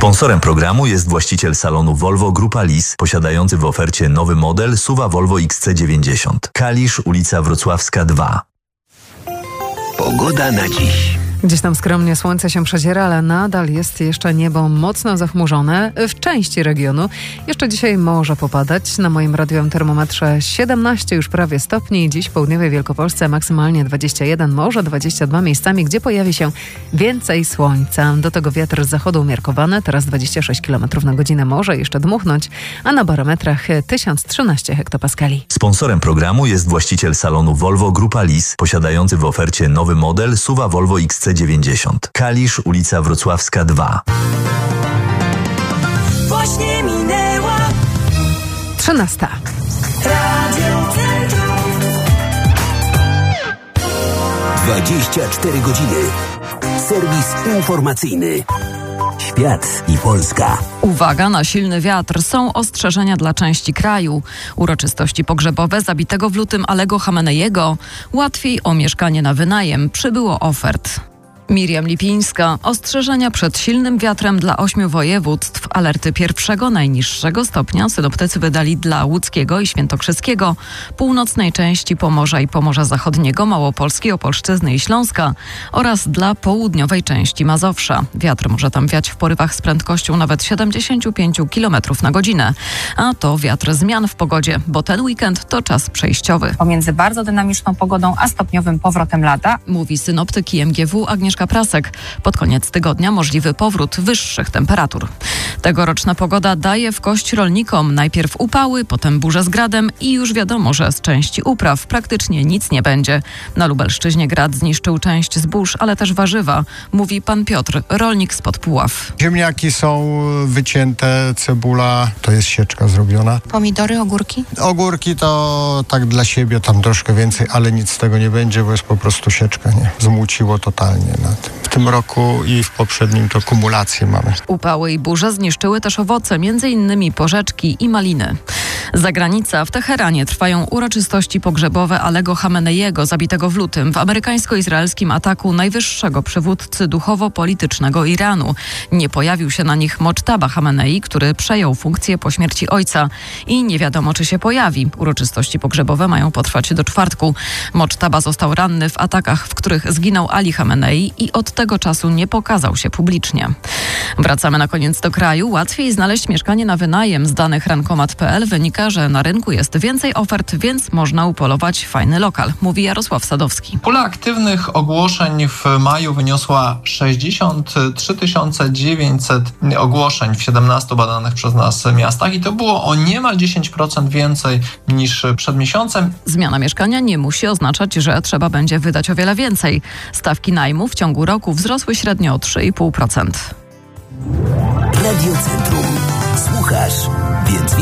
Sponsorem programu jest właściciel salonu Volvo Grupa Lis, posiadający w ofercie nowy model SUV Volvo XC90. Kalisz, ulica Wrocławska 2. Pogoda na dziś. Gdzieś tam skromnie słońce się przedziera, ale nadal jest jeszcze niebo mocno zachmurzone. W części regionu jeszcze dzisiaj może popadać. Na moim radiowym termometrze 17 już prawie stopni. Dziś w południowej Wielkopolsce maksymalnie 21, może 22 miejscami, gdzie pojawi się więcej słońca. Do tego wiatr z zachodu umiarkowany, teraz 26 km na godzinę, może jeszcze dmuchnąć, a na barometrach 1013 hektopaskali. Sponsorem programu jest właściciel salonu Volvo Grupa Lis, posiadający w ofercie nowy model SUV Volvo XC90. Kalisz, ulica Wrocławska 2. Właśnie minęła 13. Radio Centrum. 24 godziny. Serwis informacyjny. Świat i Polska. Uwaga na silny wiatr. Są ostrzeżenia dla części kraju. Uroczystości pogrzebowe zabitego w lutym Alego Chameneiego. Łatwiej o mieszkanie na wynajem. Przybyło ofert. Miriam Lipińska. Ostrzeżenia przed silnym wiatrem dla 8 województw. Alerty pierwszego, najniższego stopnia synoptycy wydali dla łódzkiego i świętokrzyskiego, północnej części Pomorza i Pomorza Zachodniego, Małopolski, Opolszczyzny i Śląska oraz dla południowej części Mazowsza. Wiatr może tam wiać w porywach z prędkością nawet 75 km na godzinę. A to wiatr zmian w pogodzie, bo ten weekend to czas przejściowy. Pomiędzy bardzo dynamiczną pogodą a stopniowym powrotem lata, Mówi synoptyk IMGW Agnieszka Prasek. Pod koniec tygodnia możliwy powrót wyższych temperatur. Tegoroczna pogoda daje w kość rolnikom. Najpierw upały, potem burze z gradem i już wiadomo, że z części upraw praktycznie nic nie będzie. Na Lubelszczyźnie grad zniszczył część zbóż, ale też warzywa. Mówi pan Piotr, rolnik spod Puław. Ziemniaki są wycięte, cebula, to jest sieczka zrobiona. Pomidory, ogórki? Ogórki to tak dla siebie, tam troszkę więcej, ale nic z tego nie będzie, bo jest po prostu sieczka, nie? Zmuciło totalnie na tym. W tym roku i w poprzednim to kumulację mamy. Upały i burze zniszczyły też owoce, m.in. porzeczki i maliny. Zagranica. W Teheranie trwają uroczystości pogrzebowe Alego Chameneiego, zabitego w lutym w amerykańsko-izraelskim ataku najwyższego przywódcy duchowo-politycznego Iranu. Nie pojawił się na nich Mojtaba Chamenei, który przejął funkcję po śmierci ojca i nie wiadomo, czy się pojawi. Uroczystości pogrzebowe mają potrwać do czwartku. Mojtaba został ranny w atakach, w których zginął Ali Chamenei i od tego czasu nie pokazał się publicznie. Wracamy na koniec do kraju. Łatwiej znaleźć mieszkanie na wynajem. Z danych rankomat.pl wynika, że na rynku jest więcej ofert, więc można upolować fajny lokal, mówi Jarosław Sadowski. Pula aktywnych ogłoszeń w maju wyniosła 63 900 ogłoszeń w 17 badanych przez nas miastach i to było o niemal 10% więcej niż przed miesiącem. Zmiana mieszkania nie musi oznaczać, że trzeba będzie wydać o wiele więcej. Stawki najmu w ciągu roku wzrosły średnio o 3,5%. Radio Centrum. Słuchasz, więc